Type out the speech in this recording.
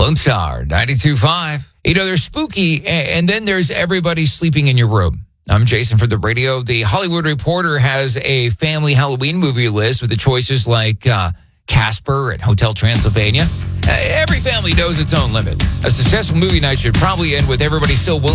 Lone Star 92.5. You know, there's spooky, and then there's everybody sleeping in your room. I'm Jason for the radio. The Hollywood Reporter has a family Halloween movie list with the choices like Casper and Hotel Transylvania. Every family knows its own limit. A successful movie night should probably end with everybody still willing